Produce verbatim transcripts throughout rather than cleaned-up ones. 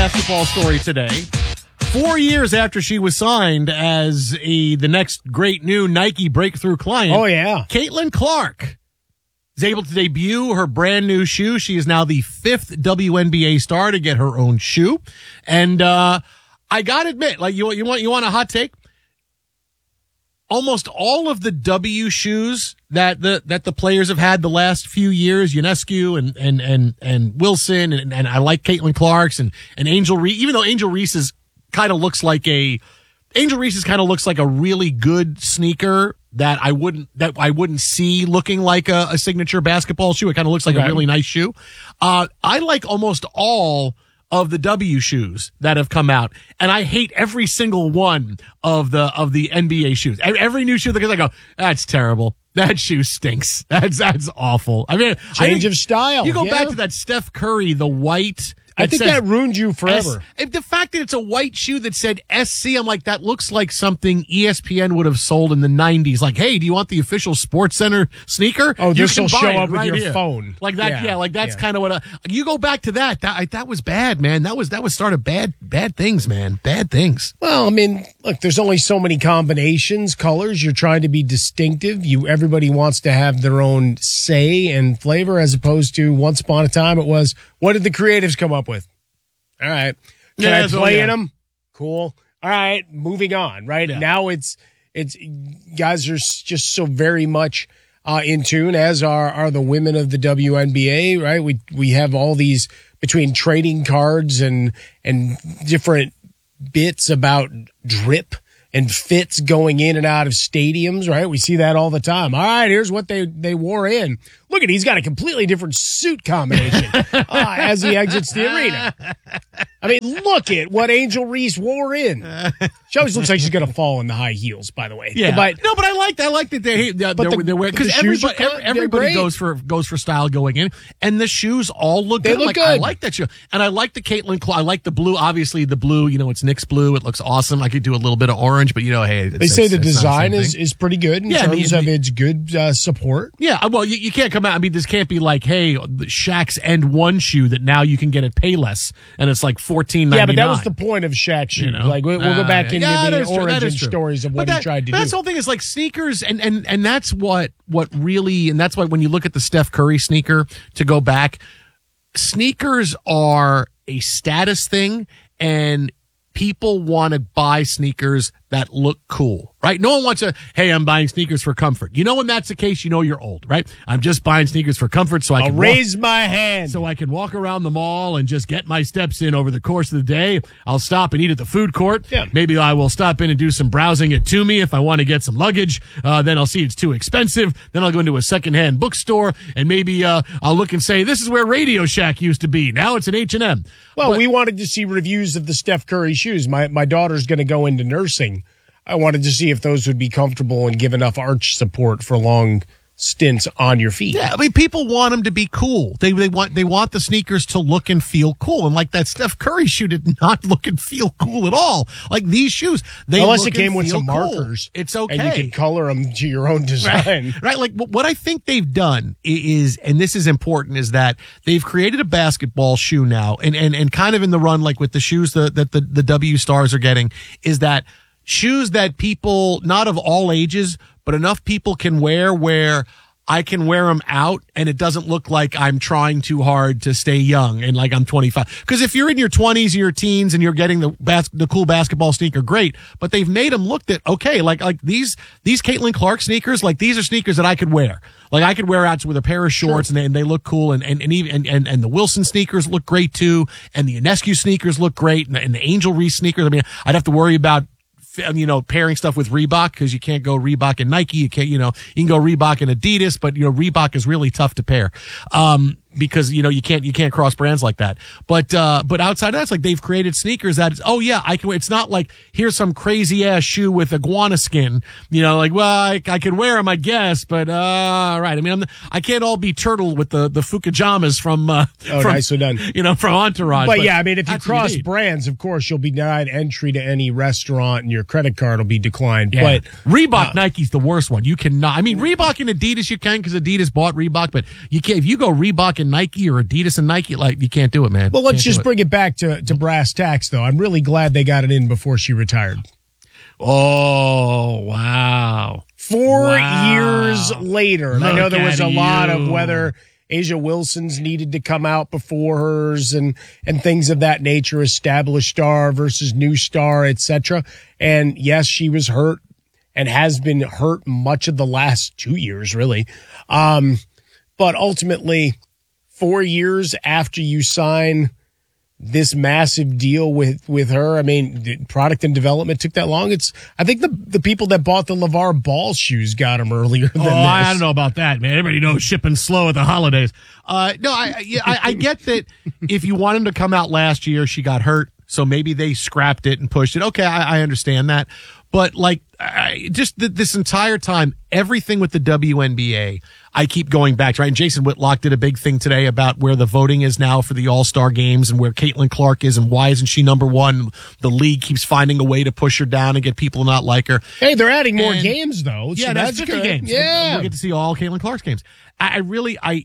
Basketball story today. Four years after she was signed as a the next great new Nike breakthrough client. Oh, yeah. Caitlin Clark is able to debut her brand new shoe. She is now the fifth W N B A star to get her own shoe. And uh, I got to admit, like you, you want you want a hot take? Almost all of the W shoes that the that the players have had the last few years, Ionescu and and and and Wilson, and, and I like Caitlin Clark's and and Angel Reese. Even though Angel Reese's kind of looks like a Angel Reese's kind of looks like a really good sneaker that I wouldn't that I wouldn't see looking like a, a signature basketball shoe. It kind of looks like okay. a really nice shoe. Uh, I like almost all of the W shoes that have come out, and I hate every single one of the of the N B A shoes. Every new shoe that goes, I go, that's terrible. That shoe stinks. That's that's awful. I mean, change I, of style. You go yeah. back to that Steph Curry, the white. I think that ruined you forever. S, the fact that it's a white shoe that said S C, I'm like, that looks like something E S P N would have sold in the nineties. Like, hey, do you want the official Sports Center sneaker? Oh, this will show up right with your here. phone. Like that, yeah, yeah like that's yeah. kind of what a, you go back to that. That that was bad, man. That was that was start of bad bad things, man. Bad things. Well, I mean, look, there's only so many combinations, colors. You're trying to be distinctive. You everybody wants to have their own say and flavor, as opposed to once upon a time it was, what did the creatives come up with? All right. Can yeah, I play yeah. in them? Cool. All right. Moving on. Right yeah. now, it's it's guys are just so very much uh, in tune, as are are the women of the W N B A. Right. We we have all these between trading cards and and different bits about drip and fits going in and out of stadiums. Right. We see that all the time. All right. Here's what they they wore in. Look at, he's got a completely different suit combination uh, as he exits the arena. I mean, look at what Angel Reese wore in. She always looks like she's going to fall in the high heels, by the way. Yeah. But, no, but I like that. I like that they, they're, they're, the, they're wearing, because everybody, every, everybody goes for goes for style going in, and the shoes all look they good. Look like, good. I like that shoe. And I like the Caitlin Clark. I like the blue. Obviously, the blue, you know, it's Knicks blue. It looks awesome. I could do a little bit of orange, but, you know, hey. It's, they say it's, the it's design is, is pretty good in yeah, terms I mean, of its good uh, support. Yeah, well, you, you can't come out. I mean, this can't be like, hey, Shaq's End One shoe that now you can get at Payless, and it's like fourteen ninety-nine. Yeah, but that was the point of Shaq's shoe. You know? Like, we'll, we'll go back uh, into yeah, the origin stories of what that, he tried to but do. That's the whole thing is like sneakers, and, and, and that's what, what really, and that's why when you look at the Steph Curry sneaker, to go back, sneakers are a status thing, and people want to buy sneakers that look cool, right? No one wants to, hey, I'm buying sneakers for comfort. You know, when that's the case, you know you're old, right? I'm just buying sneakers for comfort so I I'll can raise walk, my hand. So I can walk around the mall and just get my steps in over the course of the day. I'll stop and eat at the food court. Yeah. Maybe I will stop in and do some browsing at Toomey if I want to get some luggage. Uh, then I'll see it's too expensive. Then I'll go into a secondhand bookstore and maybe uh, I'll look and say, this is where Radio Shack used to be. Now it's an H and M. Well, but, we wanted to see reviews of the Steph Curry shoes. My my daughter's going to go into nursing. I wanted to see if those would be comfortable and give enough arch support for long stints on your feet. Yeah, I mean, people want them to be cool. They they want they want the sneakers to look and feel cool. And like that Steph Curry shoe did not look and feel cool at all. Like these shoes, they unless look it came and with feel some cool. markers, it's okay, and you can color them to your own design. Right, right. Like what I think they've done is, and this is important, is that they've created a basketball shoe now, and and and kind of in the run, like with the shoes that the, the the W stars are getting, is that shoes that people, not of all ages, but enough people can wear where I can wear them out and it doesn't look like I'm trying too hard to stay young and like I'm twenty-five. Because if you're in your twenties or your teens and you're getting the bas- the cool basketball sneaker, great. But they've made them look that, okay, like like these these Caitlin Clark sneakers, like these are sneakers that I could wear. Like I could wear out with a pair of shorts, sure. and, they, and they look cool, and and and even and, and, and the Wilson sneakers look great too, and the Ionescu sneakers look great, and, and the Angel Reese sneakers. I mean, I'd have to worry about, you know, pairing stuff with Reebok because you can't go Reebok and Nike. You can't, you know, you can go Reebok and Adidas, but you know, Reebok is really tough to pair. Um, because, you know, you can't, you can't cross brands like that. But, uh, but outside of that, it's like they've created sneakers that is, oh yeah, I can, it's not like here's some crazy ass shoe with iguana skin, you know, like, well, I, I can wear them, I guess, but, uh, all right. I mean, I'm, I can't all be turtle with the, the Fukajamas from, uh, oh, from, nice, so done. you know, from Entourage. But, but yeah, I mean, if you cross you brands, of course, you'll be denied entry to any restaurant and your credit card will be declined. Yeah. But Reebok, uh, Nike's the worst one. You cannot, I mean, Reebok and Adidas, you can because Adidas bought Reebok, but you can't, if you go Reebok and Nike or Adidas and Nike. Like, you can't do it, man. Well, let's Can't just bring it back to, to brass tacks, though. I'm really glad they got it in before she retired. Oh, wow. Four Wow. years later. And I Look know there was a at lot of you. whether Asia Wilson's needed to come out before hers and, and things of that nature, established star versus new star, et cetera. And yes, she was hurt and has been hurt much of the last two years, really. Um, but ultimately, four years after you sign this massive deal with, with her, I mean, the product and development took that long. It's, I think the the people that bought the LeVar Ball shoes got them earlier than Oh, this. I don't know about that, man. Everybody knows shipping slow at the holidays. Uh, no, I, yeah, I, I get that if you want him to come out last year, she got hurt. So maybe they scrapped it and pushed it. Okay, I, I understand that. But like, I, just th- this entire time, everything with the W N B A, I keep going back to, right? And Jason Whitlock did a big thing today about where the voting is now for the All-Star games and where Caitlin Clark is and why isn't she number one? The league keeps finding a way to push her down and get people to not like her. Hey, they're adding more And- games, though. Yeah, so that's that's fifty good. games. Yeah. We'll get to see all Caitlin Clark's games. I, I really, I,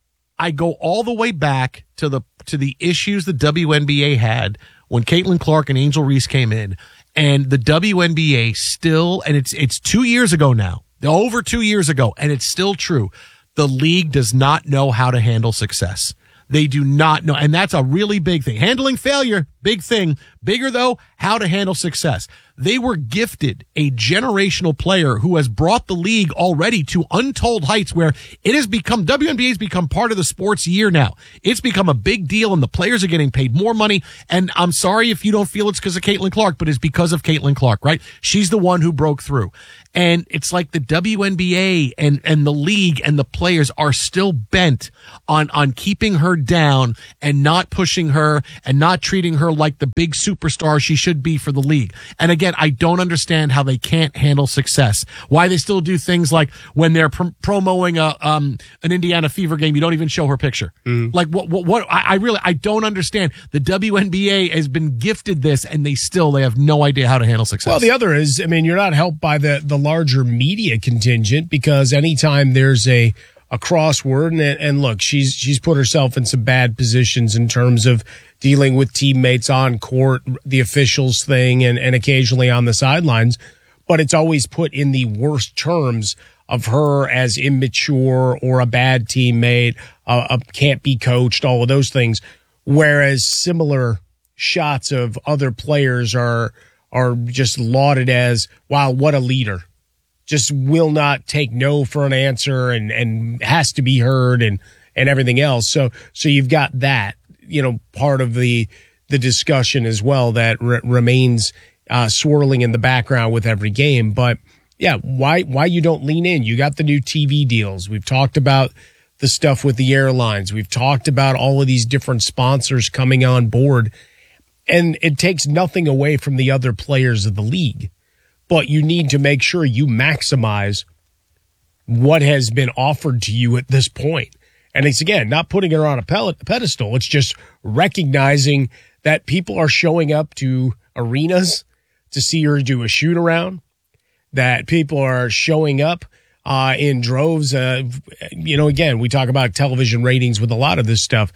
I go all the way back to the to the issues the W N B A had when Caitlin Clark and Angel Reese came in, and the W N B A still, and it's it's two years ago now, over two years ago, and it's still true. The league does not know how to handle success. They do not know, and that's a really big thing. Handling failure, big thing. Bigger though, how to handle success. They were gifted a generational player who has brought the league already to untold heights where it has become, W N B A has become part of the sports year now. It's become a big deal and the players are getting paid more money. And I'm sorry if you don't feel it's because of Caitlin Clark, but it's because of Caitlin Clark, right? She's the one who broke through. And it's like the W N B A and, and the league and the players are still bent on, on keeping her down and not pushing her and not treating her like the big superstar she should be for the league. And again, I don't understand how they can't handle success. Why they still do things like when they're pr- promoting a, um, an Indiana Fever game, you don't even show her picture. Mm. Like what, what, what, I, I really, I don't understand. The W N B A has been gifted this and they still, they have no idea how to handle success. Well, the other is, I mean, you're not helped by the, the larger media contingent because anytime there's a, a crossword and, and look, she's, she's put herself in some bad positions in terms of dealing with teammates on court, the officials thing, and, and occasionally on the sidelines, but it's always put in the worst terms of her as immature or a bad teammate, uh, uh, can't be coached, all of those things. Whereas similar shots of other players are, are just lauded as, wow, what a leader. Just will not take no for an answer and, and has to be heard and, and everything else. So, so you've got that, you know, part of the, the discussion as well that re- remains, uh, swirling in the background with every game. But yeah, why, why you don't lean in? You got the new T V deals. We've talked about the stuff with the airlines. We've talked about all of these different sponsors coming on board, and it takes nothing away from the other players of the league. But you need to make sure you maximize what has been offered to you at this point. And it's, again, not putting her on a pedestal. It's just recognizing that people are showing up to arenas to see her do a shoot around, that people are showing up uh, in droves. Uh, you know, again, we talk about television ratings with a lot of this stuff.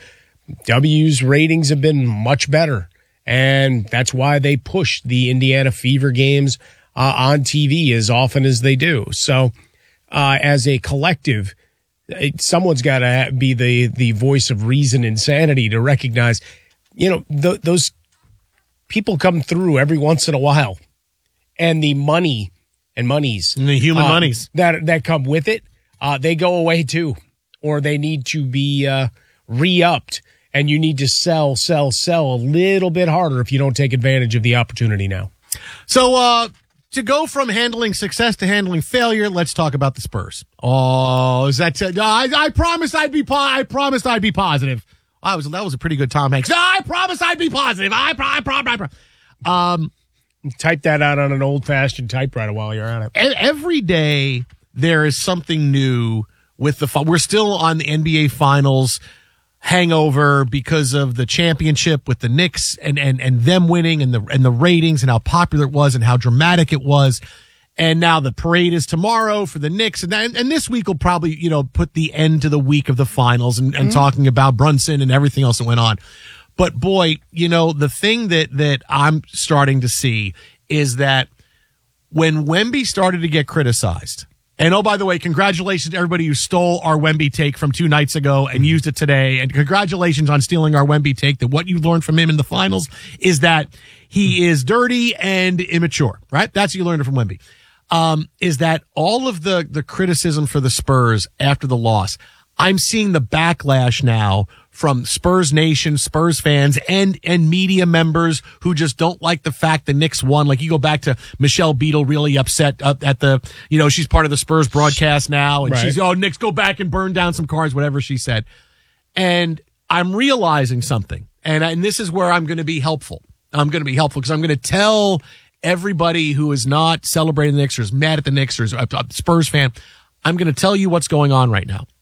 W's ratings have been much better. And that's why they push the Indiana Fever games Uh, on T V as often as they do. So, uh, as a collective, it, someone's got to be the, the voice of reason and sanity to recognize, you know, th- those people come through every once in a while, and the money and monies, and the human uh, monies that, that come with it, uh, they go away too, or they need to be, uh, re-upped, and you need to sell, sell, sell a little bit harder if you don't take advantage of the opportunity now. So, uh, to go from handling success to handling failure, let's talk about the Spurs. Oh, is that? T- no, I, I promised I'd be. Po- I promised I'd be positive. I was. That was a pretty good Tom Hanks. No, I promised I'd be positive. I. Pro- I promise. I promise. Um, type that out on an old-fashioned typewriter while you're at it. Every day there is something new with the. We're still on the N B A Finals hangover because of the championship with the Knicks and, and, and them winning and the, and the ratings and how popular it was and how dramatic it was. And now the parade is tomorrow for the Knicks. And, and, and this week will probably, you know, put the end to the week of the finals and, and mm-hmm. talking about Brunson and everything else that went on. But boy, you know, the thing that, that I'm starting to see is that when Wemby started to get criticized, and oh, by the way, congratulations to everybody who stole our Wemby take from two nights ago and used it today. And congratulations on stealing our Wemby take, that what you learned from him in the finals is that he is dirty and immature, right? That's what you learned from Wemby. Um, is that all of the, the criticism for the Spurs after the loss, I'm seeing the backlash now from Spurs Nation, Spurs fans, and, and media members who just don't like the fact the Knicks won. Like, you go back to Michelle Beadle really upset up at the, you know, she's part of the Spurs broadcast now, and right. she's, oh, Knicks, go back and burn down some cars, whatever she said. And I'm realizing something, and, and this is where I'm going to be helpful. I'm going to be helpful because I'm going to tell everybody who is not celebrating the Knicks or is mad at the Knicks or is a Spurs fan, I'm going to tell you what's going on right now.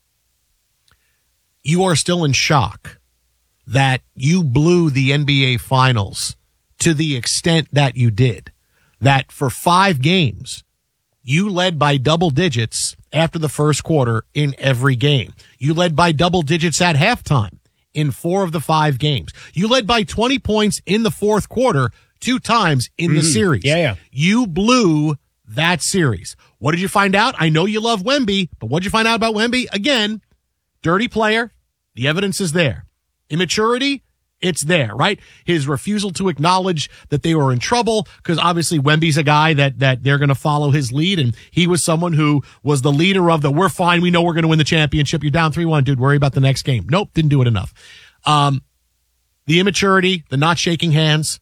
You are still in shock that you blew the N B A Finals to the extent that you did. That for five games, you led by double digits after the first quarter in every game. You led by double digits at halftime in four of the five games. You led by twenty points in the fourth quarter two times in the mm-hmm. series. Yeah, yeah. You blew that series. What did you find out? I know you love Wemby, but what did you find out about Wemby? Again, dirty player. The evidence is there. Immaturity, it's there, right? His refusal to acknowledge that they were in trouble, because obviously Wemby's a guy that, that they're going to follow his lead, and he was someone who was the leader of the, we're fine, we know we're going to win the championship, you're down three one, dude, worry about the next game. Nope, didn't do it enough. Um, the immaturity, the not shaking hands,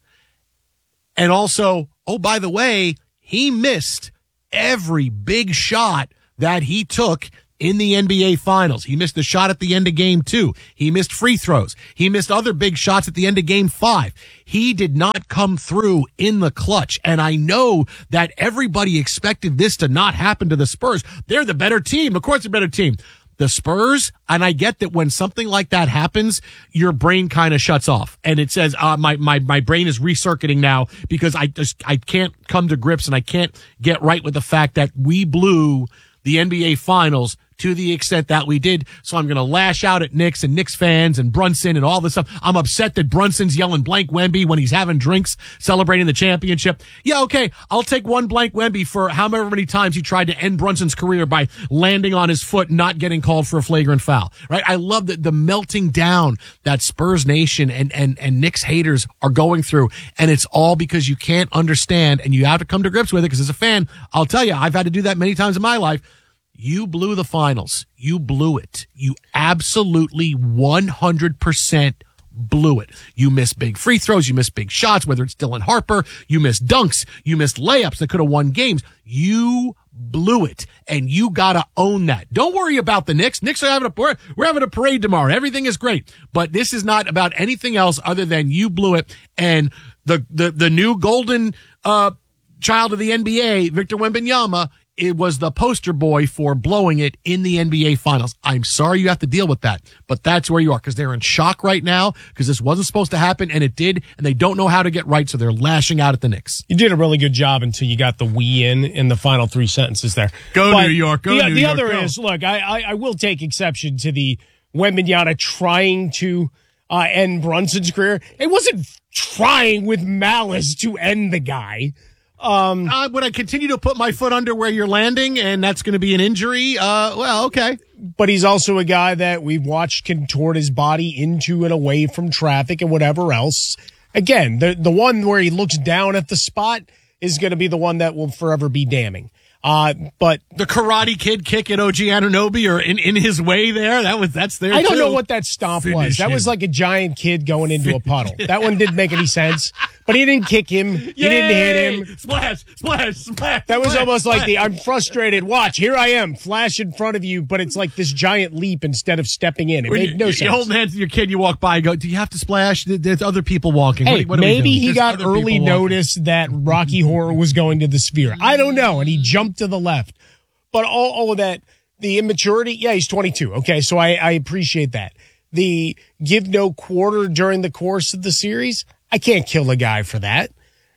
and also, oh, by the way, he missed every big shot that he took in the N B A Finals. He missed the shot at the end of game two. He missed free throws. He missed other big shots at the end of game five. He did not come through in the clutch. And I know that everybody expected this to not happen to the Spurs. They're the better team. Of course, they're a better team. The Spurs, and I get that when something like that happens, your brain kind of shuts off. And it says, uh, my, my, my brain is recircuiting now because I just, I can't come to grips and I can't get right with the fact that we blew the N B A Finals to the extent that we did. So I'm going to lash out at Knicks and Knicks fans and Brunson and all this stuff. I'm upset that Brunson's yelling blank Wemby when he's having drinks celebrating the championship. Yeah, okay, I'll take one blank Wemby for however many times he tried to end Brunson's career by landing on his foot and not getting called for a flagrant foul, right? I love the, the melting down that Spurs Nation and, and, and Knicks haters are going through. And it's all because you can't understand and you have to come to grips with it, because as a fan, I'll tell you, I've had to do that many times in my life. You blew the finals. You blew it. You absolutely one hundred percent blew it. You missed big free throws. You missed big shots, whether it's Dylan Harper. You missed dunks. You missed layups that could have won games. You blew it, and you got to own that. Don't worry about the Knicks. Knicks are having a, we're, we're having a parade tomorrow. Everything is great, but this is not about anything else other than you blew it. And the, the, the new golden, uh, child of the N B A, Victor Wembanyama, it was the poster boy for blowing it in the N B A Finals. I'm sorry you have to deal with that, but that's where you are, because they're in shock right now because this wasn't supposed to happen, and it did, and they don't know how to get right, so they're lashing out at the Knicks. You did a really good job until you got the we in in the final three sentences there. Go but New York, go the, New the York. The other go. is, look, I, I, I will take exception to the Wembanyama trying to uh, end Brunson's career. It wasn't trying with malice to end the guy. Um, uh, would I continue to put my foot under where you're landing, and that's going to be an injury? Uh, well, okay. But he's also a guy that we've watched contort his body into and away from traffic and whatever else. Again, the the one where he looks down at the spot is going to be the one that will forever be damning. Uh, but the Karate Kid kick at O G Anunoby, or in, in his way there, that was, that's there I don't too. know what that stomp Finish was. That him. was like a giant kid going into a puddle. That one didn't make any sense, but he didn't kick him. He Yay! didn't hit him. Splash, splash, splash. That was splash, almost splash. like the, I'm frustrated. Watch, here I am, flash in front of you, but it's like this giant leap instead of stepping in. It when made you, no you're sense. You're holding hands with your kid, you walk by and go, do you have to splash? There's other people walking. Hey, what, what maybe he There's got early notice that Rocky Horror was going to the Sphere. I don't know, and he jumped to the left. But all, all of that, the immaturity, yeah, he's twenty-two. Okay, so I, I appreciate that. The give no quarter during the course of the series, I can't kill a guy for that.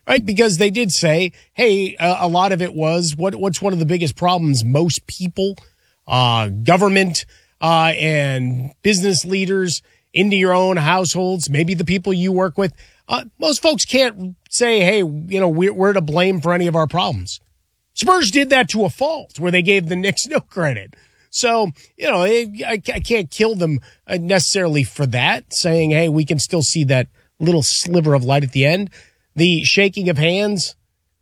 right? Because they did say, hey, uh, a lot of it was what what's one of the biggest problems most people, uh, government, uh, and business leaders into your own households, maybe the people you work with. Uh, most folks can't say, hey, you know, we're, we're to blame for any of our problems. Spurs did that to a fault where they gave the Knicks no credit. So, you know, I, I can't kill them necessarily for that, saying, hey, we can still see that little sliver of light at the end. The shaking of hands,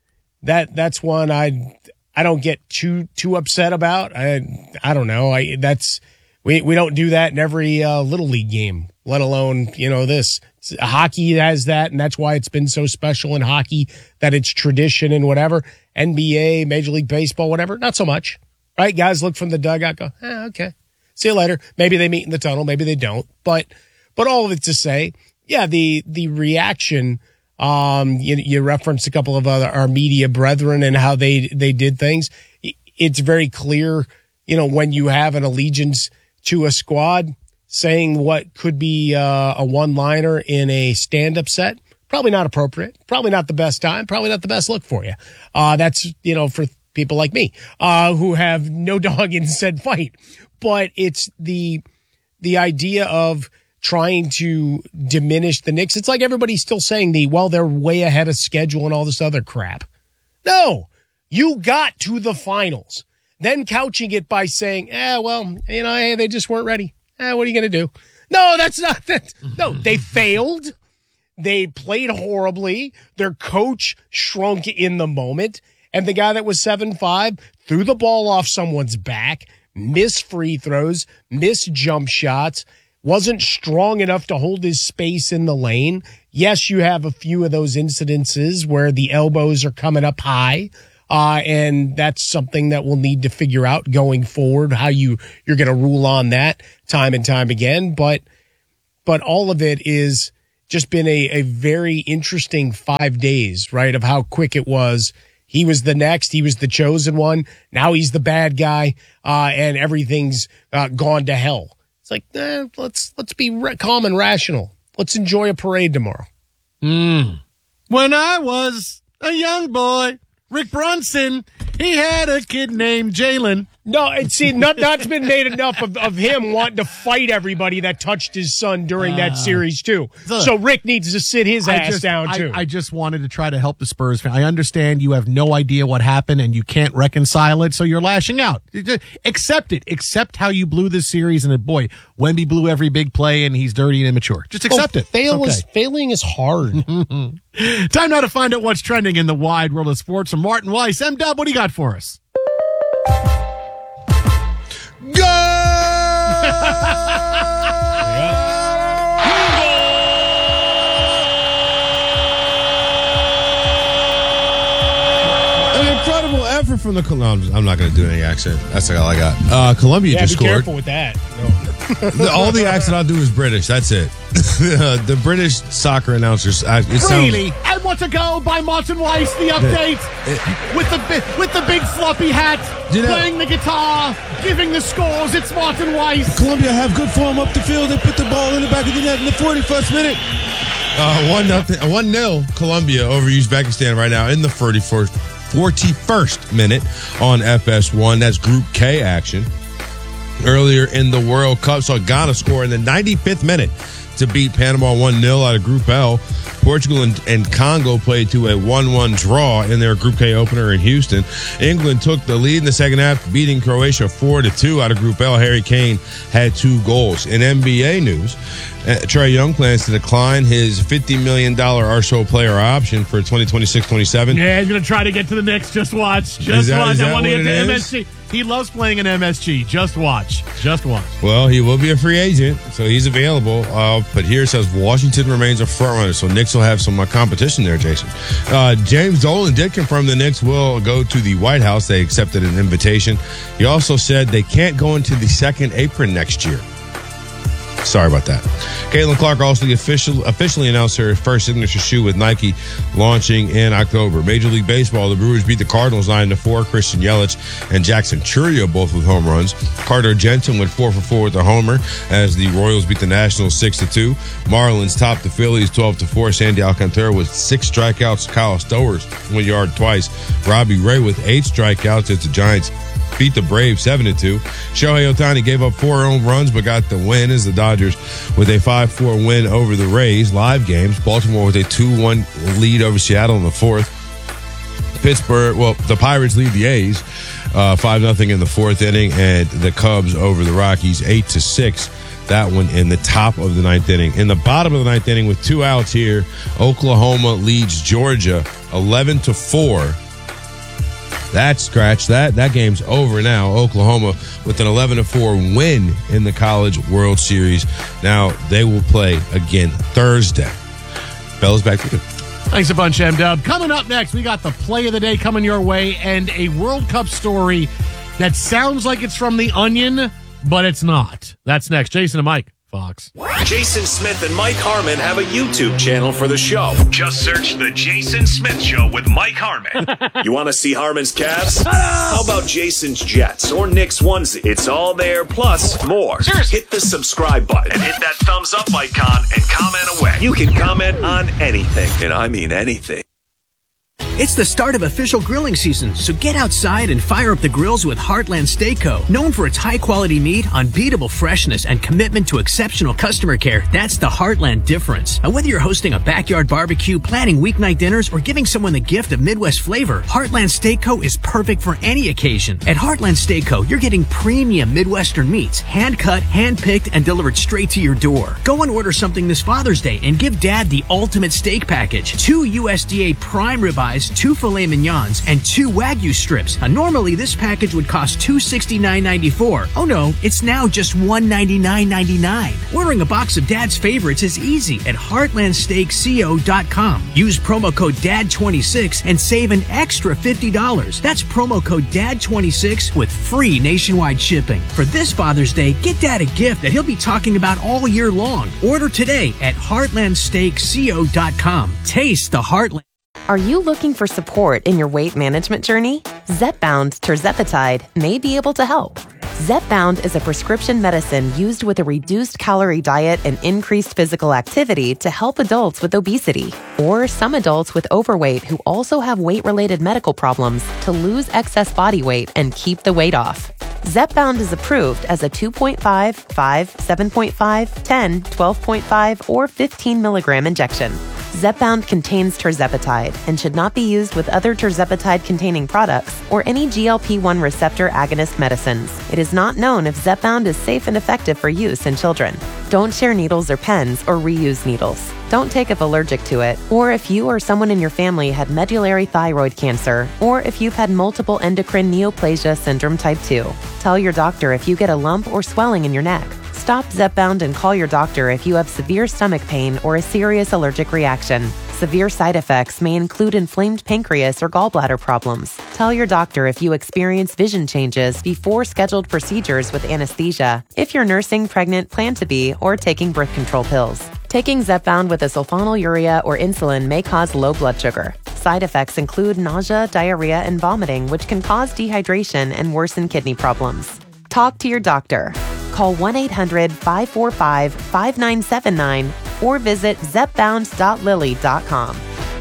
that that's one I I don't get too too upset about. I I don't know. I that's we we don't do that in every uh, little league game, let alone, you know, this. Hockey has that, and that's why it's been so special in hockey, that it's tradition and whatever. N B A, Major League Baseball, whatever, not so much. Right? Guys look from the dugout, go, eh, okay, see you later. Maybe they meet in the tunnel, maybe they don't. But but all of it to say, yeah, the the reaction, um, you, you referenced a couple of other our media brethren and how they, they did things. It's very clear, you know, when you have an allegiance to a squad, saying what could be uh, a one-liner in a stand-up set, probably not appropriate, probably not the best time, probably not the best look for you. Uh, that's, you know, for people like me, uh, who have no dog in said fight. But it's the the idea of trying to diminish the Knicks. It's like everybody's still saying the, well, they're way ahead of schedule and all this other crap. No, you got to the finals. Then couching it by saying, eh, well, you know, hey, they just weren't ready. Eh, what are you going to do? No, that's not that. No, they failed. They played horribly. Their coach shrunk in the moment. And the guy that was seven five threw the ball off someone's back, missed free throws, missed jump shots, wasn't strong enough to hold his space in the lane. Yes, you have a few of those incidences where the elbows are coming up high. Uh, and that's something that we'll need to figure out going forward, how you, you're going to rule on that time and time again. But, but all of it is just been a, a very interesting five days, right? Of how quick it was. He was the next, he was the chosen one. Now he's the bad guy. Uh, and everything's uh, gone to hell. It's like, eh, let's, let's be re- calm and rational. Let's enjoy a parade tomorrow. Mm. When I was a young boy, Rick Brunson, he had a kid named Jalen. No, it's see, not not's been made enough of, of him wanting to fight everybody that touched his son during uh, that series too. The, so Rick needs to sit his ass just, down too. I, I just wanted to try to help the Spurs fan. I understand you have no idea what happened and you can't reconcile it, so you're lashing out. Accept it. Accept how you blew this series, and boy, Wemby blew every big play and he's dirty and immature. Just accept well, it. Fail okay. is, failing is hard. Time now to find out what's trending in the wide world of sports from Martin Weiss. M-Dub, what do you got for us? Go! An incredible effort from the Columbia. I'm not going to do any accent. That's all I got. Uh, Columbia yeah, just be scored. Careful with that. No. All the accent I'll do is British. That's it. The British soccer announcers. I, it Freely. Sounds, and what's a go by Martin Weiss, the update. It, it, with the with the big floppy hat, you know, playing the guitar, giving the scores. It's Martin Weiss. Columbia have good form up the field. They put the ball in the back of the net in the forty-first minute. Uh, one nothing, one nil. Columbia over Uzbekistan right now in the forty-first, forty-first minute on F S one. That's Group K action. Earlier in the World Cup, saw Ghana score in the ninety-fifth minute to beat Panama one nil out of Group L. Portugal and, and Congo played to a one one draw in their Group K opener in Houston. England took the lead in the second half, beating Croatia four to two out of Group L. Harry Kane had two goals. In N B A news, uh, Trae Young plans to decline his fifty million dollars or so player option for twenty twenty-six twenty-seven. Yeah, he's going to try to get to the Knicks. Just watch. Just that, watch. I want to get to is? M S G. He loves playing in M S G. Just watch. Just watch. Well, he will be a free agent, so he's available. Uh, but here it says Washington remains a frontrunner, so Knicks will have some uh, competition there, Jason. Uh, James Dolan did confirm the Knicks will go to the White House. They accepted an invitation. He also said they can't go into the second apron next year. Sorry about that. Caitlin Clark also official, officially announced her first signature shoe with Nike launching in October. Major League Baseball, the Brewers beat the Cardinals nine to four. Christian Yelich and Jackson Chourio both with home runs. Carter Jensen went four for four with a homer as the Royals beat the Nationals six to two. Marlins topped the Phillies twelve to four. Sandy Alcantara with six strikeouts. Kyle Stowers one yard twice. Robbie Ray with eight strikeouts as the Giants beat the Braves seven to two. Shohei Ohtani gave up four home runs but got the win as the Dodgers with a five four win over the Rays. Live games, Baltimore with a two one lead over Seattle in the fourth. Pittsburgh, well, the Pirates lead the A's uh, five nothing in the fourth inning, and the Cubs over the Rockies eight to six. That one in the top of the ninth inning. In the bottom of the ninth inning with two outs here, Oklahoma leads Georgia eleven to four. That scratch, that that game's over now. Oklahoma with an eleven to four win in the College World Series. Now they will play again Thursday. Fellas, back to you. Thanks a bunch, M-Dub. Coming up next, we got the play of the day coming your way and a World Cup story that sounds like it's from The Onion, but it's not. That's next. Jason and Mike, Fox. Jason Smith and Mike Harmon have a YouTube channel for the show. Just search The Jason Smith Show with Mike Harmon. You want to see Harmon's Cavs? How about Jason's Jets or Nick's onesie? It's all there, plus more. Hit the subscribe button and hit that thumbs up icon and comment away. You can comment on anything, and I mean anything. It's the start of official grilling season, so get outside and fire up the grills with Heartland Steak Co. Known for its high-quality meat, unbeatable freshness, and commitment to exceptional customer care, that's the Heartland difference. And whether you're hosting a backyard barbecue, planning weeknight dinners, or giving someone the gift of Midwest flavor, Heartland Steak Co. is perfect for any occasion. At Heartland Steak Co., you're getting premium Midwestern meats, hand-cut, hand-picked, and delivered straight to your door. Go and order something this Father's Day and give Dad the ultimate steak package. Two U S D A prime ribeyes, two filet mignons, and two Wagyu strips. Now, normally, this package would cost two hundred sixty-nine ninety-four. Oh no, it's now just one hundred ninety-nine ninety-nine. Ordering a box of Dad's favorites is easy at heartland steak co dot com. Use promo code D A D twenty-six and save an extra fifty dollars. That's promo code D A D twenty-six with free nationwide shipping. For this Father's Day, get Dad a gift that he'll be talking about all year long. Order today at heartland steak co dot com. Taste the Heartland. Are you looking for support in your weight management journey? Zepbound tirzepatide may be able to help. Zepbound is a prescription medicine used with a reduced calorie diet and increased physical activity to help adults with obesity or some adults with overweight who also have weight-related medical problems to lose excess body weight and keep the weight off. Zepbound is approved as a two point five, five, seven point five, ten, twelve point five, or fifteen milligram injection. Zepbound contains tirzepatide and should not be used with other tirzepatide-containing products or any G L P one receptor agonist medicines. It is not known if Zepbound is safe and effective for use in children. Don't share needles or pens or reuse needles. Don't take if allergic to it, or if you or someone in your family had medullary thyroid cancer, or if you've had multiple endocrine neoplasia syndrome type two. Tell your doctor if you get a lump or swelling in your neck. Stop Zepbound and call your doctor if you have severe stomach pain or a serious allergic reaction. Severe side effects may include inflamed pancreas or gallbladder problems. Tell your doctor if you experience vision changes before scheduled procedures with anesthesia, if you're nursing, pregnant, plan to be, or taking birth control pills. Taking Zepbound with a sulfonylurea or insulin may cause low blood sugar. Side effects include nausea, diarrhea, and vomiting, which can cause dehydration and worsen kidney problems. Talk to your doctor. Call one eight hundred, five four five, five nine seven nine or visit zepbound dot lilly dot com.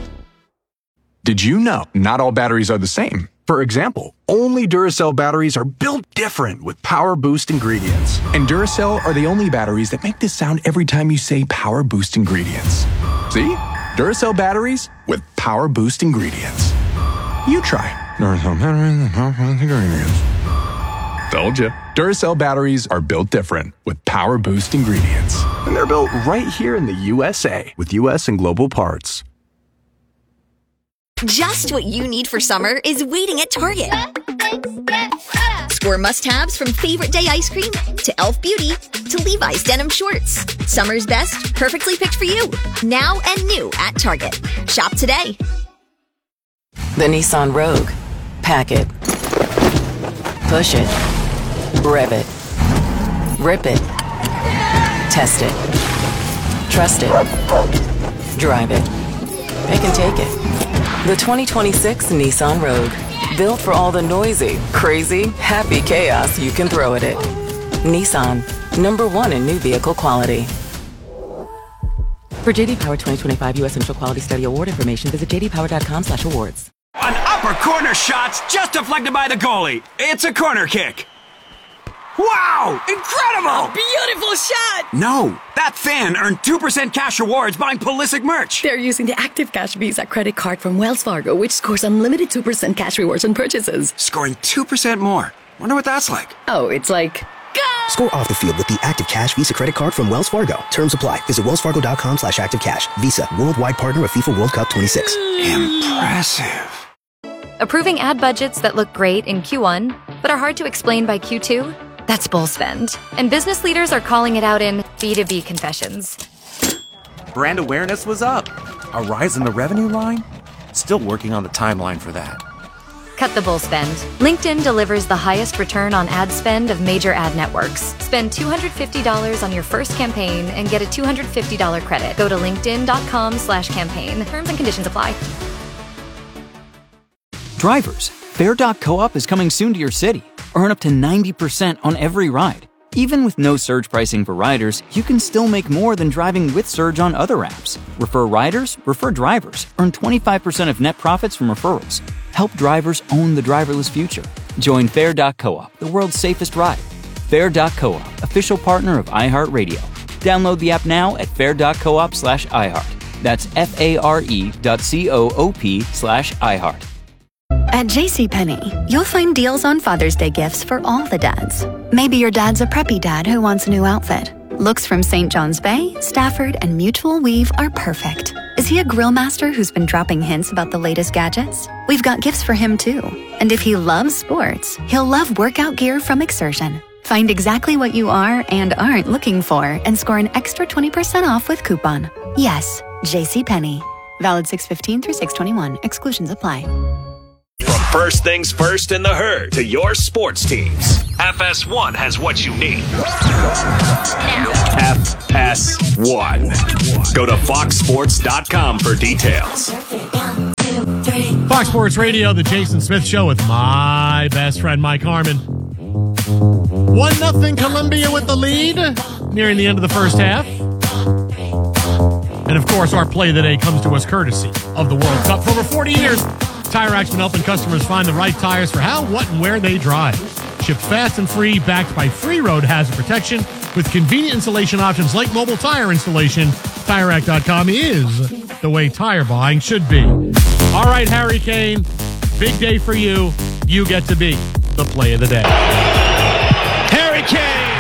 Did you know not all batteries are the same? For example, only Duracell batteries are built different with Power Boost ingredients. And Duracell are the only batteries that make this sound every time you say Power Boost ingredients. See? Duracell batteries with Power Boost ingredients. You try. Duracell batteries with Power Boost ingredients. Told you. Duracell batteries are built different with Power Boost ingredients. And they're built right here in the U S A with U S and global parts. Just what you need for summer is waiting at Target. Score must-haves from Favorite Day ice cream to e l f Beauty to Levi's denim shorts. Summer's best, perfectly picked for you. Now and new at Target. Shop today. The Nissan Rogue. Pack it. Push it. Rev it. Rip it. Test it. Trust it. Drive it. It can take it. The twenty twenty-six Nissan Rogue. Built for all the noisy, crazy, happy chaos you can throw at it. Nissan. Number one in new vehicle quality. For J D Power twenty twenty-five U S Initial Quality Study Award information, visit j d power dot com slash awards. An upper corner shot's just deflected by the goalie. It's a corner kick. Wow! Incredible! Beautiful shot! No, that fan earned two percent cash rewards buying Pulisic merch. They're using the Active Cash Visa credit card from Wells Fargo, which scores unlimited two percent cash rewards on purchases. Scoring two percent more. Wonder what that's like. Oh, it's like... Go! Score off the field with the Active Cash Visa credit card from Wells Fargo. Terms apply. Visit wellsfargo.com slash active cash. Visa, worldwide partner of FIFA World Cup twenty-six. Impressive. Approving ad budgets that look great in Q one, but are hard to explain by Q two? That's bull spend. And business leaders are calling it out in B two B confessions. Brand awareness was up. A rise in the revenue line? Still working on the timeline for that. Cut the bull spend. LinkedIn delivers the highest return on ad spend of major ad networks. Spend two hundred fifty dollars on your first campaign and get a two hundred fifty dollars credit. Go to linkedin.com slash campaign. Terms and conditions apply. Drivers, Fair dot co-op is coming soon to your city. Earn up to ninety percent on every ride. Even with no surge pricing for riders, you can still make more than driving with Surge on other apps. Refer riders, refer drivers. Earn twenty-five percent of net profits from referrals. Help drivers own the driverless future. Join Fair dot co-op, the world's safest ride. Fair dot co-op, official partner of iHeartRadio. Download the app now at fair dot coop slash iHeart. That's F-A-R-E dot C-O-O-P slash iHeart. At JCPenney, you'll find deals on Father's Day gifts for all the dads. Maybe your dad's a preppy dad who wants a new outfit. Looks from Saint John's Bay, Stafford, and Mutual Weave are perfect. Is he a grill master who's been dropping hints about the latest gadgets? We've got gifts for him too. And if he loves sports, he'll love workout gear from Exertion. Find exactly what you are and aren't looking for and score an extra twenty percent off with coupon. Yes, JCPenney. Valid six fifteen through six twenty-one. Exclusions apply. From first things first in the herd to your sports teams, F S one has what you need. F S one. Go to fox sports dot com for details. Fox Sports Radio, the Jason Smith Show with my best friend Mike Harmon. One nothing Columbia with the lead, nearing the end of the first half. And of course, our play of the day comes to us courtesy of the World Cup. For over forty years, Tire Racks been helping customers find the right tires for how, what, and where they drive. Shipped fast and free, backed by free road hazard protection with convenient installation options like mobile tire installation. Tire Rack dot com is the way tire buying should be. All right, Harry Kane, big day for you. You get to be the play of the day. Harry Kane!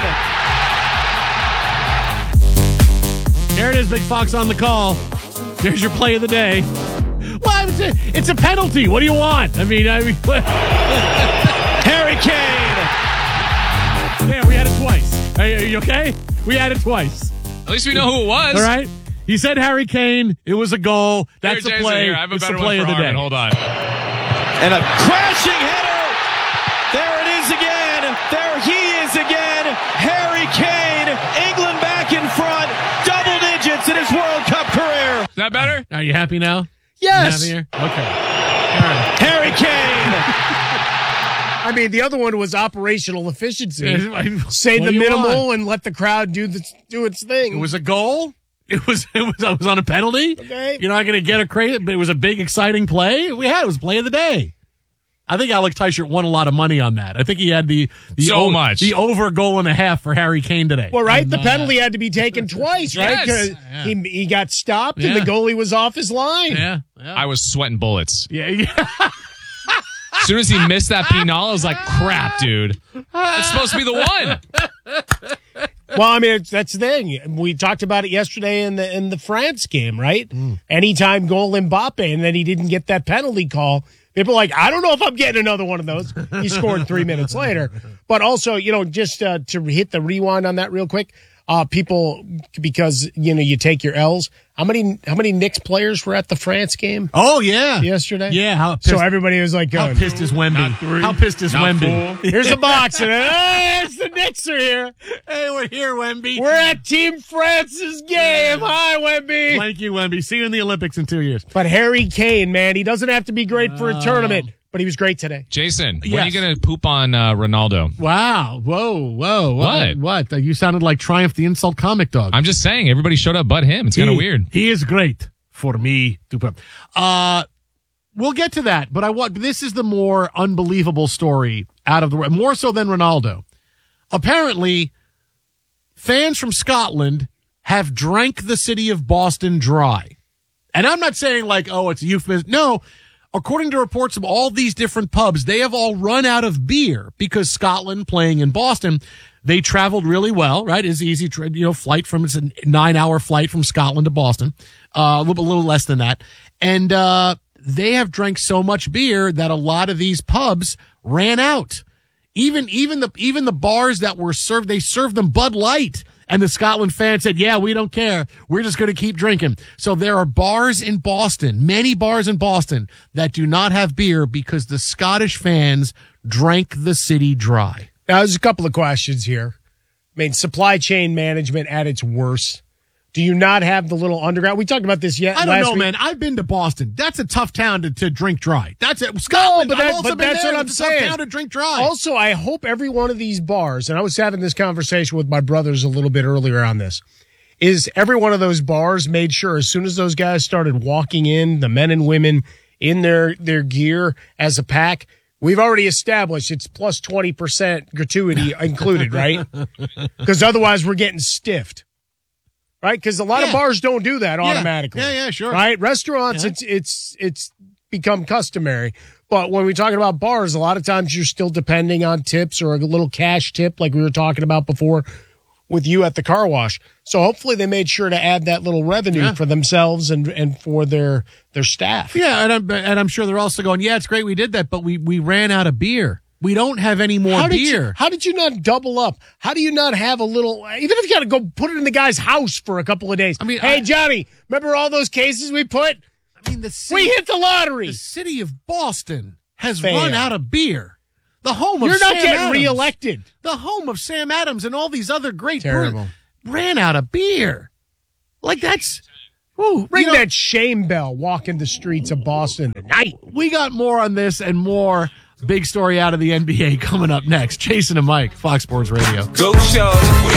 There it is, Big Fox on the call. There's your play of the day. Well, it's a, it's a penalty. What do you want? I mean, I mean, Harry Kane. Yeah, we had it twice. Are you, are you okay? We had it twice. At least we know who it was. All right. He said Harry Kane. It was a goal. That's here, a Jason, play. Here. I have a it's better the play one of for the Harmon. day. Hold on. And a crashing header. There it is again. There he is again. Harry Kane. England back in front. Double digits in his World Cup career. Is that better? Are you happy now? Yes. You happy here? Okay. All right. Harry Kane. I mean, the other one was operational efficiency. Say the minimal and let the crowd do the, do its thing. It was a goal. It was it was, it was on a penalty. Okay. You're not going to get a credit, but it was a big, exciting play. We had it was play of the day. I think Alex Teichert won a lot of money on that. I think he had the the, so o- much. the over goal and a half for Harry Kane today. Well, right? And, the uh, penalty had to be taken twice, right? Yes. Yeah. He, he got stopped Yeah. and the goalie was off his line. Yeah, yeah. I was sweating bullets. Yeah, yeah. As soon as he missed that penal, I was like, crap, dude. It's supposed to be the one. Well, I mean, it's, that's the thing. We talked about it yesterday in the in the France game, right? Mm. Anytime goal Mbappe, and then he didn't get that penalty call. People are like, I don't know if I'm getting another one of those. He scored three minutes later. But also, you know, just uh, to hit the rewind on that real quick, uh, people, because, you know, you take your L's. How many how many Knicks players were at the France game? Oh, yeah. Yesterday? Yeah. How pissed, so everybody was like, how going, pissed is Wemby? How pissed is Wemby? Here's the box. And, hey, it's the Knicks are here. Hey, we're here, Wemby. We're at Team France's game. Hi, Wemby. Thank you, Wemby. See you in the Olympics in two years. But Harry Kane, man, he doesn't have to be great for a tournament, but he was great today. Jason, Yes. when are you going to poop on uh, Ronaldo? Wow. Whoa, whoa. What? What? what? You sounded like Triumph the Insult Comic Dog. I'm just saying, everybody showed up but him. It's kind of He- weird. He is great for me to put. Uh, we'll get to that, but I want this is the more unbelievable story out of the more so than Ronaldo. Apparently, fans from Scotland have drank the city of Boston dry, and I'm not saying like, oh, it's a euphemism. No. According to reports of all these different pubs, they have all run out of beer because Scotland playing in Boston, they traveled really well, right? It's easy, tra- you know, flight from, it's a nine hour flight from Scotland to Boston, uh, a little, a little less than that. And, uh, they have drank so much beer that a lot of these pubs ran out. Even, even the, even the bars that were served, they served them Bud Light. And the Scotland fans said, yeah, we don't care. We're just going to keep drinking. So there are bars in Boston, many bars in Boston that do not have beer because the Scottish fans drank the city dry. Now, there's a couple of questions here. I mean, supply chain management at its worst. Do you not have the little underground? We talked about this yet. I don't last know, week. man. I've been to Boston. That's a tough town to, to drink dry. That's it. Scotland, No, but, I've that, also but been that's there. what I'm It's a tough saying. town to drink dry. Also, I hope every one of these bars, and I was having this conversation with my brothers a little bit earlier on this, is every one of those bars made sure as soon as those guys started walking in, the men and women in their, their gear as a pack, we've already established it's plus twenty percent gratuity included, right? Because otherwise we're getting stiffed. Right? Because a lot Yeah. of bars don't do that Yeah. automatically. Yeah, yeah, sure. Right? Restaurants, Yeah. it's it's it's become customary. But when we're talking about bars, a lot of times you're still depending on tips or a little cash tip like we were talking about before with you at the car wash. So hopefully they made sure to add that little revenue Yeah. for themselves and, and for their their staff. Yeah, and I'm, and I'm sure they're also going, yeah, it's great we did that, but we, we ran out of beer. We don't have any more How did beer. you, how did you not double up? How do you not have a little, even if you got to go put it in the guy's house for a couple of days? I mean, hey, I- Johnny, remember all those cases we put? I mean, the city, We hit the lottery. the city of Boston has Fail. run out of beer. The home of You're not Sam getting Adams, reelected. The home of Sam Adams and all these other great Terrible. brewers ran out of beer. Like that's, ooh, Ring you know, that shame bell walking the streets of Boston tonight. we got more on this and more big story out of the N B A coming up next. Jason and Mike, Fox Sports Radio. Go show.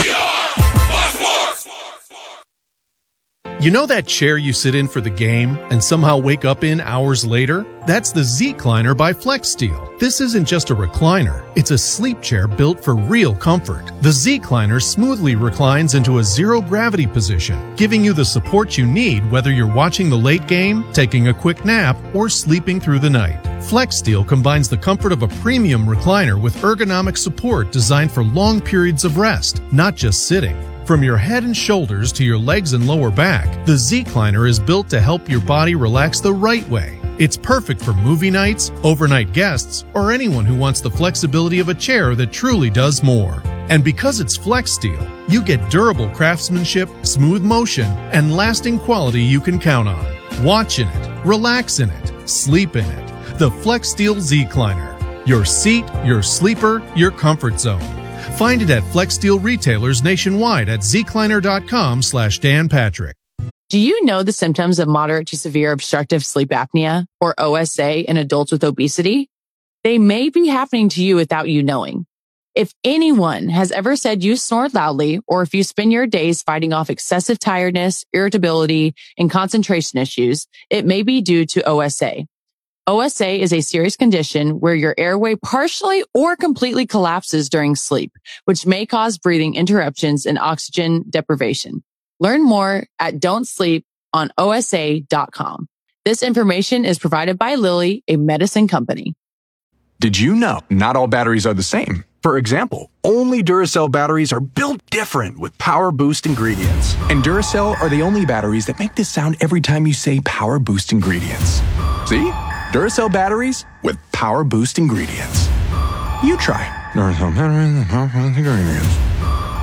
You know that chair you sit in for the game and somehow wake up in hours later? That's the Z-Cliner by FlexSteel. This isn't just a recliner. It's a sleep chair built for real comfort. The Z-Cliner smoothly reclines into a zero-gravity position, giving you the support you need whether you're watching the late game, taking a quick nap, or sleeping through the night. FlexSteel combines the comfort of a premium recliner with ergonomic support designed for long periods of rest, not just sitting. From your head and shoulders to your legs and lower back, the Z-Cliner is built to help your body relax the right way. It's perfect for movie nights, overnight guests, or anyone who wants the flexibility of a chair that truly does more. And because it's FlexSteel, you get durable craftsmanship, smooth motion, and lasting quality you can count on. Watch in it, relax in it, sleep in it. The FlexSteel Z-Cliner. Your seat, your sleeper, your comfort zone. Find it at FlexSteel retailers nationwide at zcliner.com slash Dan Patrick. Do you know the symptoms of moderate to severe obstructive sleep apnea, or O S A, in adults with obesity? They may be happening to you without you knowing. If anyone has ever said you snore loudly, or if you spend your days fighting off excessive tiredness, irritability, and concentration issues, it may be due to O S A. O S A is a serious condition where your airway partially or completely collapses during sleep, which may cause breathing interruptions and oxygen deprivation. Learn more at don't sleep on O S A dot com. This information is provided by Lilly, a medicine company. Did you know not all batteries are the same? For example, only Duracell batteries are built different with Power Boost ingredients. And Duracell are the only batteries that make this sound every time you say Power Boost ingredients. See? Duracell batteries with Power Boost ingredients. You try Duracell batteries with Power Boost ingredients.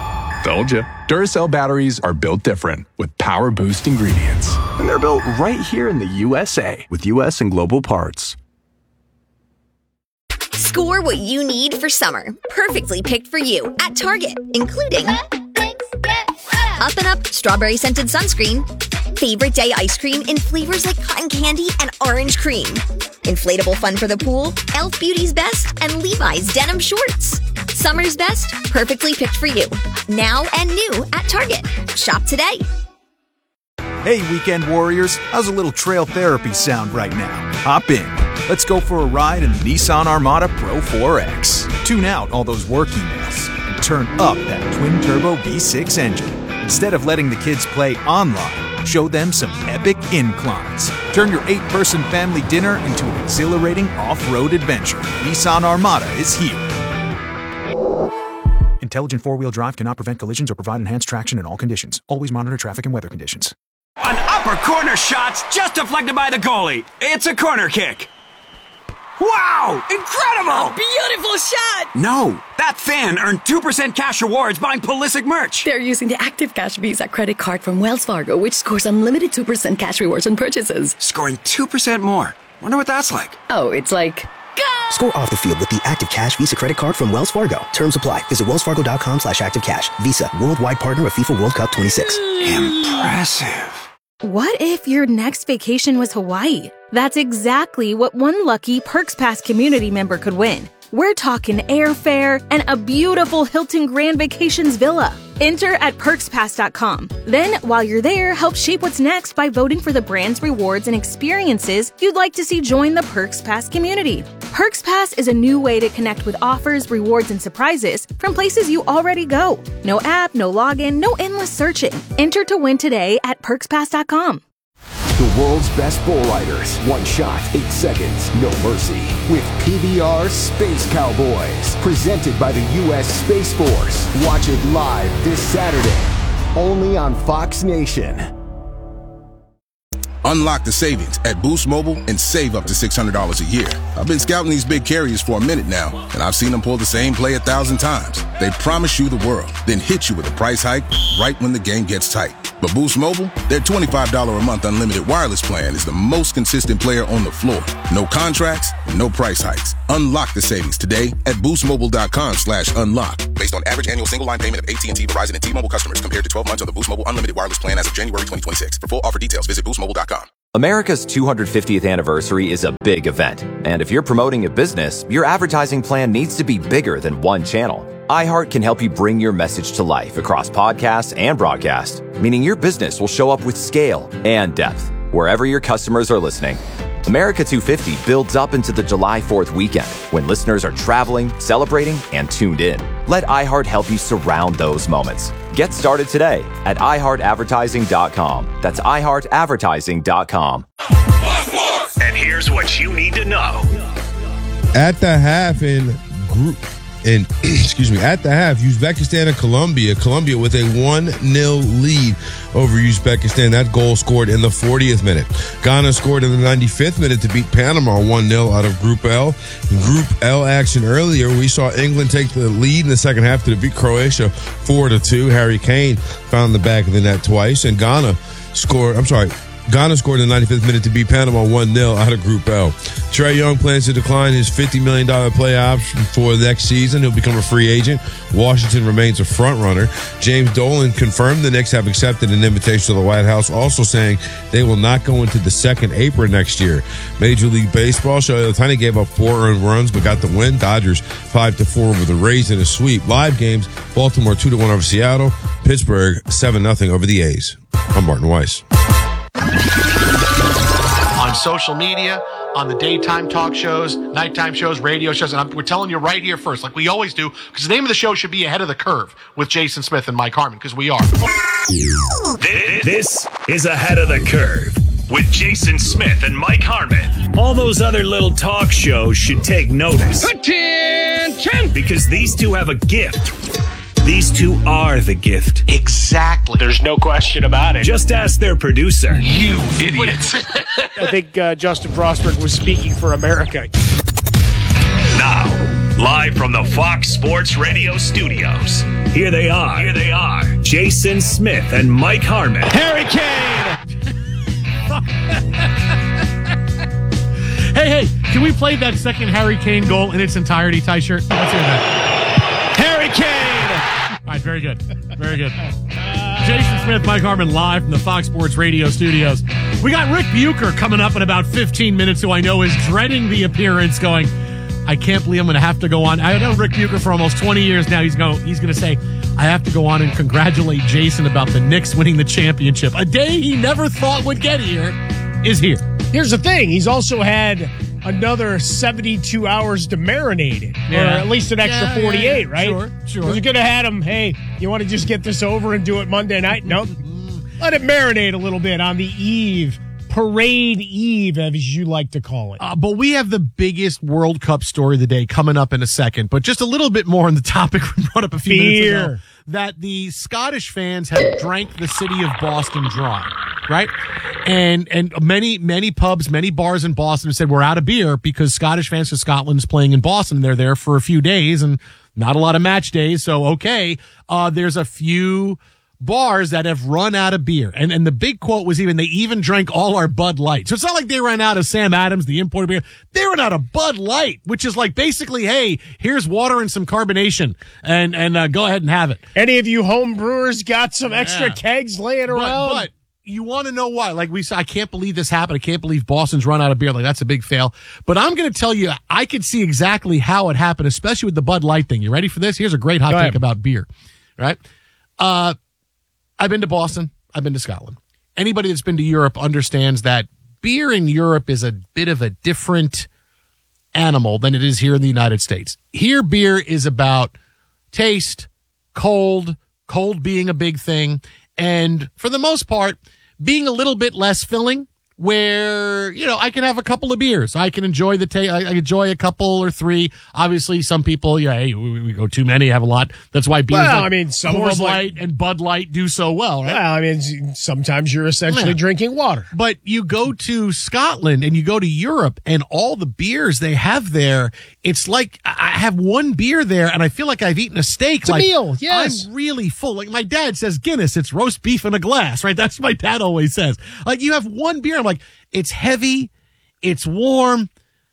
Told you. Duracell batteries are built different with power boost ingredients. And they're built right here in the U S A with U S and global parts. Score what you need for summer. Perfectly picked for you at Target, including Up and Up Strawberry Scented Sunscreen, Favorite Day Ice Cream in flavors like cotton candy and orange cream, Inflatable Fun for the Pool, e l f Beauty's Best, and Levi's Denim Shorts. Summer's best, perfectly picked for you. Now and new at Target. Shop today. Hey, weekend warriors, how's a little trail therapy sound right now? Hop in. Let's go for a ride in the Nissan Armada Pro four X. Tune out all those work emails and turn up that twin-turbo V six engine. Instead of letting the kids play online, show them some epic inclines. Turn your eight-person family dinner into an exhilarating off-road adventure. Nissan Armada is here. Intelligent four-wheel drive cannot prevent collisions or provide enhanced traction in all conditions. Always monitor traffic and weather conditions. An upper corner shot's just deflected by the goalie. It's a corner kick. Wow! Incredible! Beautiful shot! No, that fan earned two percent cash rewards buying Pulisic merch. They're using the Active Cash Visa credit card from Wells Fargo, which scores unlimited two percent cash rewards on purchases. Scoring two percent more. Wonder what that's like. Oh, it's like... Score off the field with the Active Cash Visa credit card from Wells Fargo. Terms apply. Visit wellsfargo.com slash active cash. Visa, worldwide partner of FIFA World Cup twenty-six. Impressive. What if your next vacation was Hawaii? That's exactly what one lucky Perks Pass community member could win. We're talking airfare and a beautiful Hilton Grand Vacations villa. Enter at perks pass dot com. Then, while you're there, help shape what's next by voting for the brands, rewards, and experiences you'd like to see join the Perks Pass community. Perks Pass is a new way to connect with offers, rewards, and surprises from places you already go. No app, no login, no endless searching. Enter to win today at perks pass dot com. The world's best bull riders. One shot, eight seconds, no mercy. With P B R Space Cowboys. Presented by the U S Space Force. Watch it live this Saturday. Only on Fox Nation. Unlock the savings at Boost Mobile and save up to six hundred dollars a year. I've been scouting these big carriers for a minute now, and I've seen them pull the same play a thousand times. They promise you the world, then hit you with a price hike right when the game gets tight. But Boost Mobile, their twenty-five dollars a month unlimited wireless plan is the most consistent player on the floor. No contracts, no price hikes. Unlock the savings today at boostmobile.com slash unlock. Based on average annual single line payment of A T and T, Verizon, and T-Mobile customers compared to twelve months on the Boost Mobile unlimited wireless plan as of January twenty twenty-six. For full offer details, visit boost mobile dot com. America's two hundred fiftieth anniversary is a big event. And if you're promoting a business, your advertising plan needs to be bigger than one channel. iHeart can help you bring your message to life across podcasts and broadcast, meaning your business will show up with scale and depth wherever your customers are listening. America two fifty builds up into the July fourth weekend when listeners are traveling, celebrating, and tuned in. Let iHeart help you surround those moments. Get started today at i heart advertising dot com. That's i heart advertising dot com. And here's what you need to know. At the half in group, in excuse me, at the half, Uzbekistan and Colombia. Colombia with a one nil lead over Uzbekistan. That goal scored in the fortieth minute. Ghana scored in the ninety-fifth minute to beat Panama one nil out of Group L. In Group L action earlier, we saw England take the lead in the second half to beat Croatia four to two. Harry Kane found the back of the net twice, and Ghana scored, I'm sorry, Ghana scored in the ninety-fifth minute to beat Panama one nil out of Group L. Trae Young plans to decline his fifty million dollars play option for the next season. He'll become a free agent. Washington remains a front runner. James Dolan confirmed the Knicks have accepted an invitation to the White House, also saying they will not go into the second apron next year. Major League Baseball, Shohei Ohtani gave up four earned runs but got the win. Dodgers five to four over the Rays in a sweep. Live games, Baltimore two to one over Seattle. Pittsburgh seven nothing over the A's. I'm Martin Weiss. On social media, on the daytime talk shows, nighttime shows, radio shows, and I'm, we're telling you right here first, like we always do, because the name of the show should be Ahead of the Curve with Jason Smith and Mike Harmon, because we are. This is Ahead of the Curve with Jason Smith and Mike Harmon. All those other little talk shows should take notice. Attention! Because these two have a gift. These two are the gift. Exactly. There's no question about it. Just ask their producer. You idiots. I think uh, Justin Frostberg was speaking for America. Now, live from the Fox Sports Radio studios, Here they are. Here they are. Jason Smith and Mike Harmon. Harry Kane! hey, hey, can we play that second Harry Kane goal in its entirety, Ty Shirt? Let's hear that. Harry Kane! All right, very good. Very good. Jason Smith, Mike Harmon, live from the Fox Sports Radio studios. We got Rick Bucher coming up in about fifteen minutes, who I know is dreading the appearance, going, I can't believe I'm going to have to go on. I know Rick Bucher for almost twenty years now. He's going, he's going to say, I have to go on and congratulate Jason about the Knicks winning the championship. A day he never thought would get here is here. Here's the thing. He's also had another seventy-two hours to marinate it. Yeah. Or at least an extra Yeah, forty-eight, yeah, yeah. right? Sure, sure. Because we could have had him, hey, you want to just get this over and do it Monday night? Nope. Let it marinate a little bit on the eve. Parade Eve, as you like to call it. Uh, but we have the biggest World Cup story of the day coming up in a second. But just a little bit more on the topic we brought up a few Beer. minutes ago. That the Scottish fans have drank the city of Boston dry, right? And and many, many pubs, many bars in Boston have said we're out of beer because Scottish fans of Scotland is playing in Boston. They're there for a few days and not a lot of match days. So, okay, uh, there's a few bars that have run out of beer. And and the big quote was even, they even drank all our Bud Light. So it's not like they ran out of Sam Adams, the imported beer. They ran out of Bud Light, which is like basically, hey, here's water and some carbonation and, and uh, go ahead and have it. Any of you home brewers got some extra Yeah. kegs laying But, around? but you want to know why? Like we said, I can't believe this happened. I can't believe Boston's run out of beer. Like that's a big fail. But I'm going to tell you, I could see exactly how it happened, especially with the Bud Light thing. You ready for this? Here's a great hot Go take ahead. about beer, right? Uh, I've been to Boston. I've been to Scotland. Anybody that's been to Europe understands that beer in Europe is a bit of a different animal than it is here in the United States. Here, beer is about taste, cold, cold being a big thing, and for the most part, being a little bit less filling, where, you know, I can have a couple of beers. I can enjoy the taste. I, I enjoy a couple or three. Obviously, some people, yeah, hey, we, we go too many, have a lot. That's why beers Well, like I mean, some of Coors them, like- Light and Bud Light do so well, right? Well, I mean, sometimes you're essentially Yeah. drinking water. But you go to Scotland and you go to Europe and all the beers they have there, it's like I have one beer there and I feel like I've eaten a steak. It's a like, meal, yes. I'm really full. Like my dad says Guinness, it's roast beef in a glass, right? That's what my dad always says. Like you have one beer, I'm like, it's heavy, it's warm.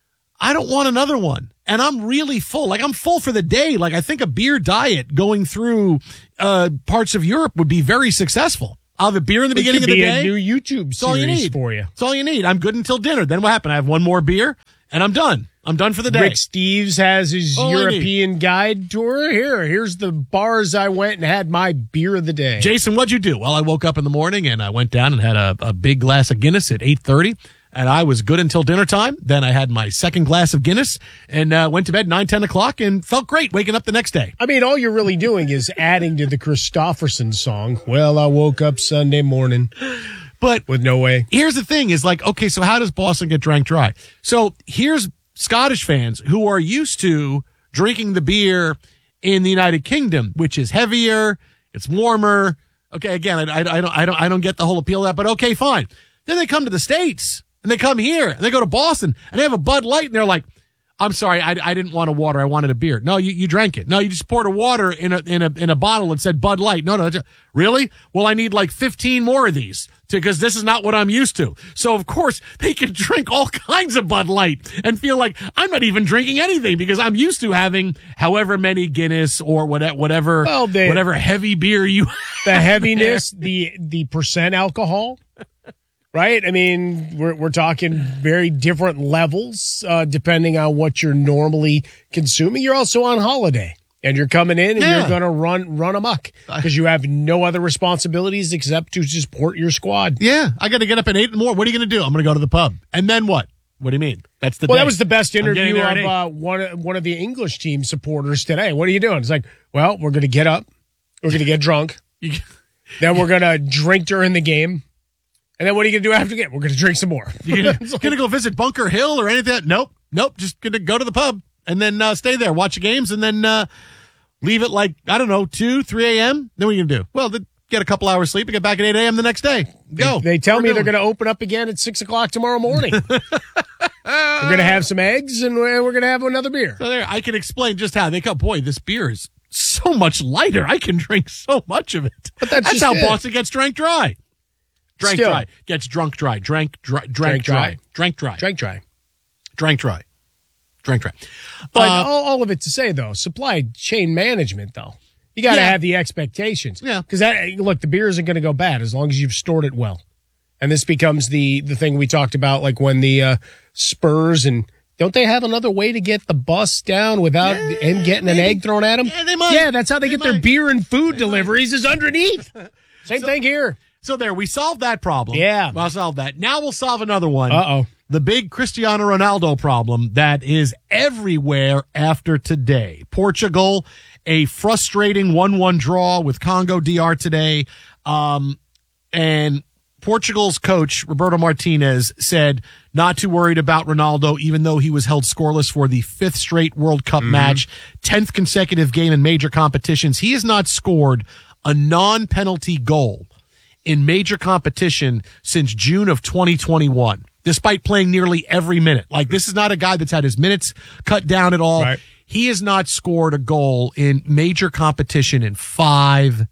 I don't want another one. And I'm really full. Like I'm full for the day. Like I think a beer diet going through uh parts of Europe would be very successful. I'll have a beer in the It beginning could of the be day. a new YouTube That's all you series need for you. That's all you need. I'm good until dinner. Then what happened? I have one more beer and I'm done. I'm done for the day. Rick Steves has his All I European guide tour. Here, here's the bars I went and had my beer of the day. Jason, what'd you do? Well, I woke up in the morning and I went down and had a, a big glass of Guinness at eight thirty. And I was good until dinner time. Then I had my second glass of Guinness and uh, went to bed nine, ten o'clock and felt great waking up the next day. I mean, all you're really doing is adding to the Christofferson song. Well, I woke up Sunday morning. But with no way. Here's the thing is like, okay, so how does Boston get drank dry? So here's Scottish fans who are used to drinking the beer in the United Kingdom, which is heavier, it's warmer. Okay, again, I, I, I don't, I don't, I don't get the whole appeal of that, but okay, fine. Then they come to the States and they come here and they go to Boston and they have a Bud Light and they're like, I'm sorry, I, I didn't want a water. I wanted a beer. No, you, you drank it. No, you just poured a water in a in a in a bottle and said Bud Light. No, no, that's- really? Well, I need like fifteen more of these because this is not what I'm used to. So of course they can drink all kinds of Bud Light and feel like I'm not even drinking anything because I'm used to having however many Guinness or whatever whatever Well, they- whatever heavy beer you The heaviness, the the percent alcohol, right? I mean, we're we're talking very different levels uh, depending on what you're normally consuming. You're also on holiday, and you're coming in and Yeah. you're going to run run amok because you have no other responsibilities except to support your squad. Yeah, I got to get up at eight in the morning. What are you going to do? I'm going to go to the pub. And then what? What do you mean? That's the Well, day. that was the best I'm getting interview there at of eight. uh, one one of the English team supporters today. What are you doing? It's like, well, we're going to get up, we're going to get drunk, then we're going to drink during the game, and then what are you going to do after the game? We're going to drink some more. You gonna, gonna go visit Bunker Hill or anything? Nope, nope. Just gonna go to the pub and then uh, stay there, watch the games, and then uh, leave at like I don't know two, three a.m. Then what are you gonna do? Well, then get a couple hours sleep and get back at eight a.m. the next day. Go. They tell We're me they're doing- going to open up again at six o'clock tomorrow morning. We're going to have some eggs and we're going to have another beer. So there, I can explain just how they come. Boy, this beer is so much lighter. I can drink so much of it. But that's, that's just how it. Boston gets drank dry. Drank Still. dry. Gets drunk dry. Drank dry. Drank, Drank dry. dry. Drank dry. Drank dry. Drank dry. Drank dry. But Uh, all, all of it to say, though, supply chain management, though. You got to Yeah. have the expectations. Yeah. Because, look, the beer isn't going to go bad as long as you've stored it well. And this becomes the, the thing we talked about, like when the uh, Spurs and don't they have another way to get the bus down without Yeah, him getting an maybe. egg thrown at him? Yeah, they might. Yeah, that's how they, They get their might. beer and food deliveries is underneath. Same So- thing here. So there, we solved that problem. Yeah. We'll solve that. Now we'll solve another one. Uh-oh. The big Cristiano Ronaldo problem that is everywhere after today. Portugal, a frustrating one one draw with Congo D R today. Um, and Portugal's coach, Roberto Martinez, said not too worried about Ronaldo, even though he was held scoreless for the fifth straight World Cup match, tenth consecutive game in major competitions. He has not scored a non-penalty goal in major competition since June of twenty twenty-one, despite playing nearly every minute. Like, this is not a guy that's had his minutes cut down at all. Right. He has not scored a goal in major competition in five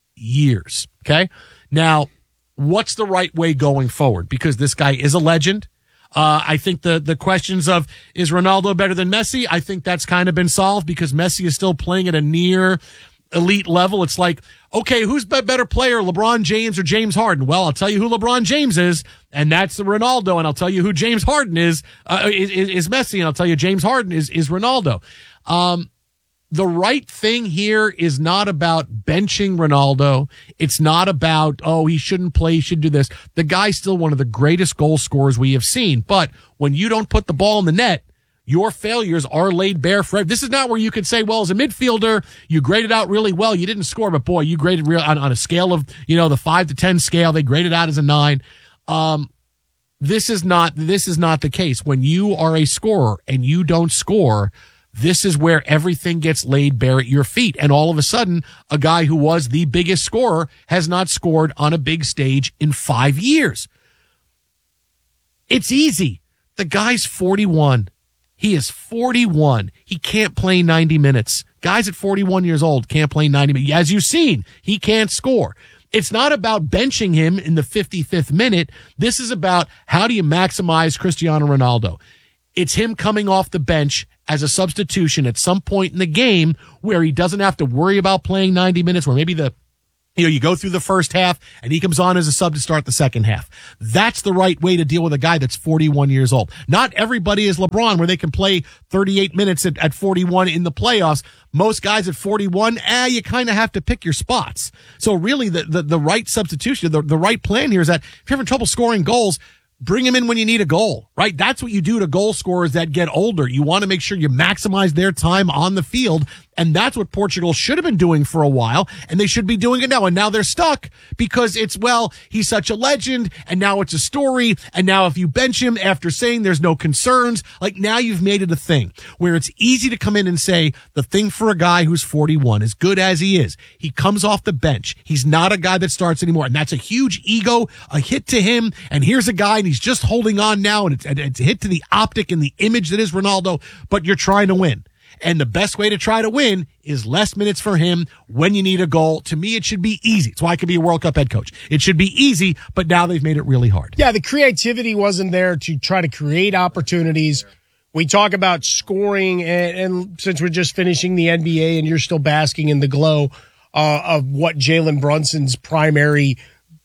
years. Okay. Now, what's the right way going forward? Because this guy is a legend. Uh, I think the, the questions of, is Ronaldo better than Messi? I think that's kind of been solved because Messi is still playing at a near elite level. It's like, okay, who's the better player, LeBron James or James Harden? Well, I'll tell you who LeBron James is, and that's Ronaldo, and I'll tell you who James Harden is, uh, is, is Messi, and I'll tell you James Harden is, is Ronaldo. Um, the right thing here is not about benching Ronaldo. It's not about, oh, he shouldn't play, he should do this. The guy's still one of the greatest goal scorers we have seen. But when you don't put the ball in the net, your failures are laid bare for. This is not where you can say, well, as a midfielder, you graded out really well. You didn't score, but boy, you graded real on, on a scale of, you know, the five to ten scale. They graded out as a nine. Um, this is not, this is not the case. When you are a scorer and you don't score, this is where everything gets laid bare at your feet. And all of a sudden, a guy who was the biggest scorer has not scored on a big stage in five years. It's easy. The guy's forty-one. He is forty-one. He can't play ninety minutes. Guys at forty-one years old can't play ninety minutes. As you've seen, he can't score. It's not about benching him in the fifty-fifth minute. This is about how do you maximize Cristiano Ronaldo. It's him coming off the bench as a substitution at some point in the game where he doesn't have to worry about playing ninety minutes, where maybe the You know, you go through the first half and he comes on as a sub to start the second half. That's the right way to deal with a guy that's forty-one years old. Not everybody is LeBron where they can play thirty-eight minutes at, at forty-one in the playoffs. Most guys at forty-one, eh, you kind of have to pick your spots. So really the, the, the right substitution, the, the right plan here is that if you're having trouble scoring goals, bring him in when you need a goal, right? That's what you do to goal scorers that get older. You want to make sure you maximize their time on the field. And that's what Portugal should have been doing for a while. And they should be doing it now. And now they're stuck because it's, well, he's such a legend. And now it's a story. And now if you bench him after saying there's no concerns, like now you've made it a thing where it's easy to come in and say the thing for a guy who's forty-one, as good as he is, he comes off the bench. He's not a guy that starts anymore. And that's a huge ego, a hit to him. And here's a guy and he's just holding on now. And it's, it's a hit to the optic and the image that is Ronaldo, but you're trying to win. And the best way to try to win is less minutes for him when you need a goal. To me, it should be easy. It's why I could be a World Cup head coach. It should be easy, but now they've made it really hard. Yeah, the creativity wasn't there to try to create opportunities. We talk about scoring, and, and since we're just finishing the N B A and you're still basking in the glow uh, of what Jalen Brunson's primary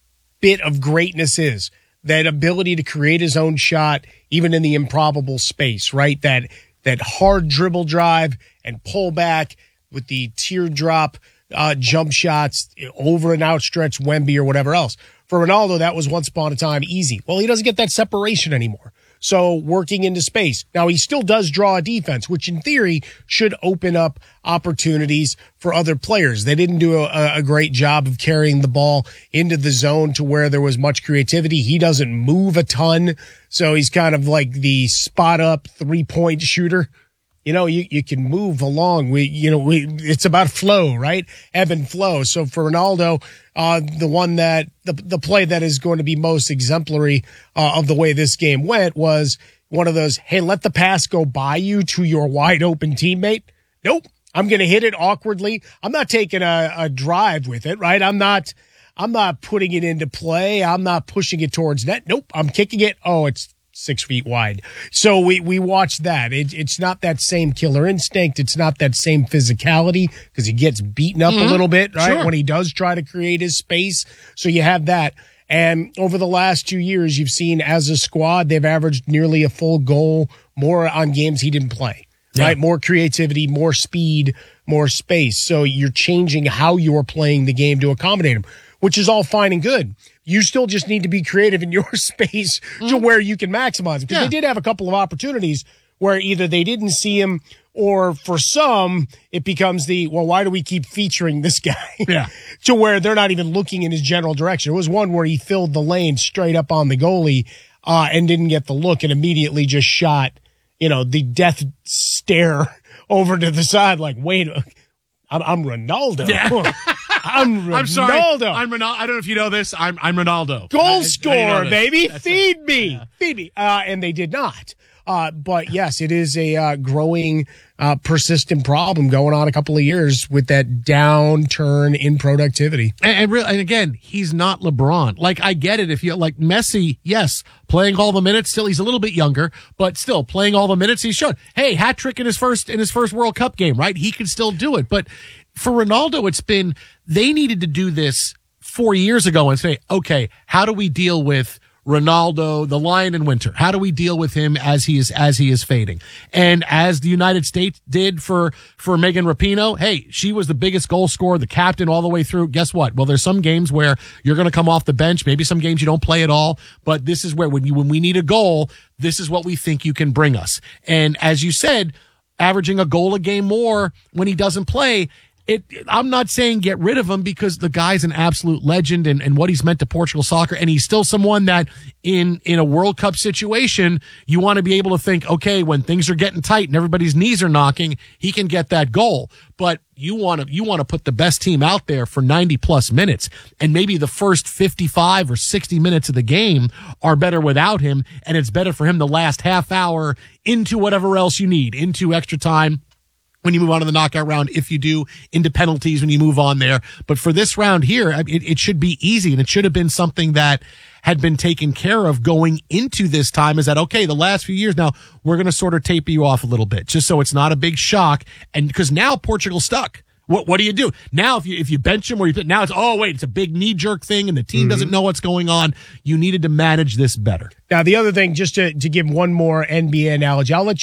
bit of greatness is, that ability to create his own shot, even in the improbable space, right? That that hard dribble drive and pull back with the teardrop uh, jump shots over an outstretched Wemby or whatever else. For Ronaldo, that was once upon a time easy. Well, he doesn't get that separation anymore. So working into space. Now, he still does draw a defense, which in theory should open up opportunities for other players. They didn't do a, a great job of carrying the ball into the zone to where there was much creativity. He doesn't move a ton. So he's kind of like the spot up three point shooter. You know, you, you can move along. We, you know, we, it's about flow, right? Ebb and flow. So for Ronaldo, uh, the one that, the, the play that is going to be most exemplary, uh, of the way this game went was one of those, hey, let the pass go by you to your wide open teammate. Nope. I'm going to hit it awkwardly. I'm not taking a, a drive with it, right? I'm not, I'm not putting it into play. I'm not pushing it towards net. Nope. I'm kicking it. Oh, it's six feet wide. So we, we watch that. It, it's not that same killer instinct. It's not that same physicality because he gets beaten up mm-hmm. a little bit, right? Sure. When he does try to create his space. So you have that. And over the last two years, you've seen as a squad, they've averaged nearly a full goal more on games he didn't play, yeah. right? More creativity, more speed, more space. So you're changing how you're playing the game to accommodate him, which is all fine and good. You still just need to be creative in your space mm. to where you can maximize it. Because yeah. they did have a couple of opportunities where either they didn't see him or for some, it becomes the, well, why do we keep featuring this guy? Yeah. to where they're not even looking in his general direction. It was one where he filled the lane straight up on the goalie uh, and didn't get the look and immediately just shot, you know, the death stare over to the side like, wait, I'm, I'm Ronaldo. Yeah. I'm Ronaldo. I'm sorry. I'm Ronaldo. I don't know if you know this. I'm I'm Ronaldo. Goal scorer, baby. That's Feed it. me. Yeah. Feed me. Uh, and they did not. Uh, but yes, it is a uh, growing, uh, persistent problem going on a couple of years with that downturn in productivity. And, and, really, and again, he's not LeBron. Like, I get it. If you like Messi, yes, playing all the minutes. Still, he's a little bit younger, but still playing all the minutes. He showed, hey, hat trick in his first in his first World Cup game, right? He can still do it. But for Ronaldo, it's been they needed to do this four years ago and say, okay, how do we deal with Ronaldo, the Lion in winter? How do we deal with him as he is as he is fading? And as the United States did for for Megan Rapinoe, hey, she was the biggest goal scorer, the captain all the way through. Guess what? Well, there's some games where you're going to come off the bench, maybe some games you don't play at all, but this is where when you when we need a goal, this is what we think you can bring us. And as you said, averaging a goal a game more when he doesn't play. It, I'm not saying get rid of him because the guy's an absolute legend and, and what he's meant to Portugal soccer. And he's still someone that in, in a World Cup situation, you want to be able to think, okay, when things are getting tight and everybody's knees are knocking, he can get that goal. But you want to, you want to put the best team out there for ninety plus minutes. And maybe the first fifty-five or sixty minutes of the game are better without him. And it's better for him the last half hour into whatever else you need, into extra time. When you move on to the knockout round, if you do, into penalties when you move on there. But for this round here, it, it should be easy, and it should have been something that had been taken care of going into this time. Is that, okay, the last few years now, we're going to sort of taper you off a little bit, just so it's not a big shock. And because now Portugal's stuck. What what do you do? Now, if you if you bench him or you now it's, oh, wait, it's a big knee-jerk thing, and the team mm-hmm. doesn't know what's going on. You needed to manage this better. Now, the other thing, just to, to give one more N B A analogy, I'll let